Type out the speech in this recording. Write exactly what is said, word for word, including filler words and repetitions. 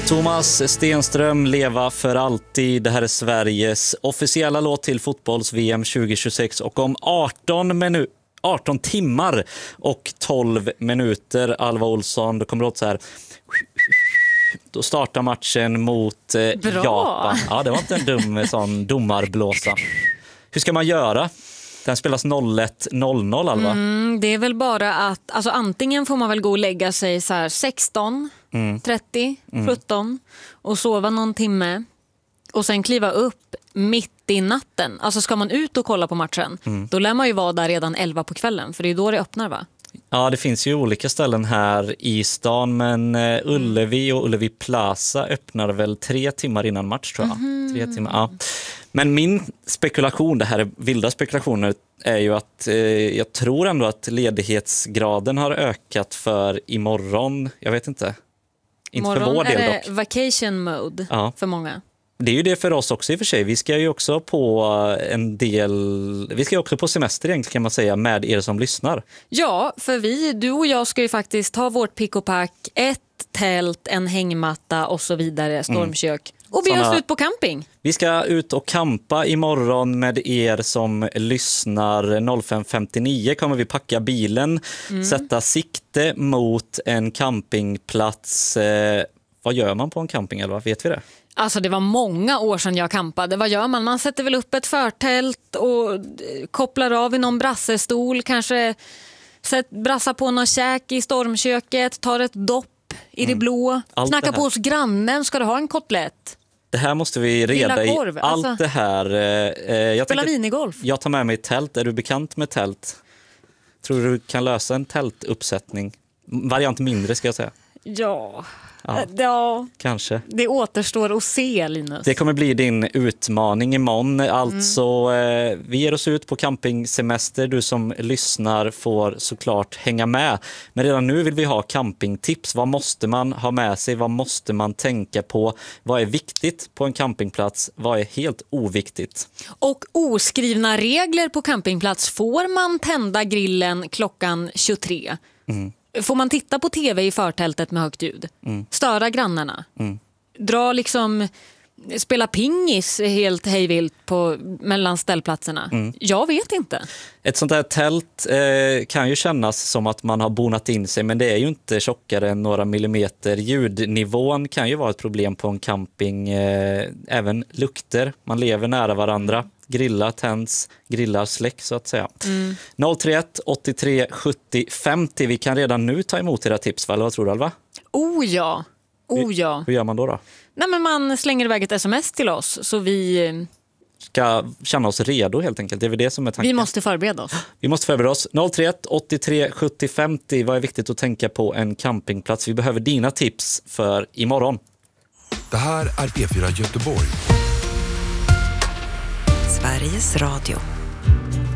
Thomas Stenström, leva för alltid. Det här är Sveriges officiella låt till fotbolls-V M tjugo tjugosex och om arton minuter arton timmar och tolv minuter, Alva Olsson, då kommer det åt så här. Då startar matchen mot eh, Japan. Ja, det var inte en dum sån domarblåsa. Hur ska man göra? Den spelas noll ett noll noll, Alva. Mm, det är väl bara att alltså, antingen får man väl gå och lägga sig så här sexton, mm. trettio, mm. sjutton och sova någon timme och sen kliva upp mitt i natten. Alltså ska man ut och kolla på matchen, mm. då lär man ju vara där redan elva på kvällen, för det är då det öppnar, va? Ja, det finns ju olika ställen här i stan, men uh, Ullevi och Ullevi Plaza öppnar väl tre timmar innan match, tror jag. Mm. Tre timmar, ja. Men min spekulation, det här är vilda spekulationer, är ju att eh, jag tror ändå att ledighetsgraden har ökat för imorgon. Jag vet inte. Inte imorgon för vår del dock. Är det vacation mode, ja, för många. Det är ju det för oss också i och för sig. Vi ska ju också på en del, vi ska ju också på semester egentligen, kan man säga, med er som lyssnar. Ja, för vi, du och jag ska ju faktiskt ta vårt pick och pack, ett tält, en hängmatta och så vidare, stormkök. Mm. Och be oss ut på camping. Vi ska ut och campa imorgon med er som lyssnar. noll fem femtionio kommer vi packa bilen, mm. sätta sikte mot en campingplats. Eh, vad gör man på en camping, eller vad vet vi det? Alltså det var många år sedan jag campade. Vad gör man? Man sätter väl upp ett förtält och kopplar av i någon brassestol. Kanske brassar på någon käk i stormköket. Tar ett dopp i mm. det blå. Allt Snacka det på hos grannen. Ska du ha en kotlett? Det här måste vi reda i. Allt alltså, det här. Eh, jag spela minigolf. Jag tar med mig tält. Är du bekant med tält? Tror du du kan lösa en tältuppsättning? Variant mindre, ska jag säga. Ja... Ja, ja, kanske. Det återstår att se, Linus. Det kommer bli din utmaning imorgon. Alltså, mm. eh, vi ger oss ut på campingsemester. Du som lyssnar får såklart hänga med. Men redan nu vill vi ha campingtips. Vad måste man ha med sig? Vad måste man tänka på? Vad är viktigt på en campingplats? Vad är helt oviktigt? Och oskrivna regler på campingplats. Får man tända grillen klockan tjugotre? Mm. Får man titta på tv i förtältet med högt ljud? Mm. Störa grannarna? Mm. Dra liksom... Spela pingis helt hejvilt på mellan ställplatserna? Mm. Jag vet inte. Ett sånt här tält eh, kan ju kännas som att man har bonat in sig, men det är ju inte tjockare än några millimeter. Ljudnivån kan ju vara ett problem på en camping. Eh, även lukter. Man lever nära varandra. Grillar tänds, grillar släck så att säga. Mm. noll tre ett åttiotre sjuttio femtio. Vi kan redan nu ta emot era tips, va? Vad tror du, Alva? Oh ja, oh ja. Hur, hur gör man då då? Nej, men man slänger iväg ett sms till oss så vi... ska känna oss redo helt enkelt. Det är väl det som är tanken. Vi måste förbereda oss. Vi måste förbereda oss. noll tre ett åttiotre sjuttio femtio. Vad är viktigt att tänka på en campingplats? Vi behöver dina tips för imorgon. Det här är P fyra Göteborg. Sveriges Radio.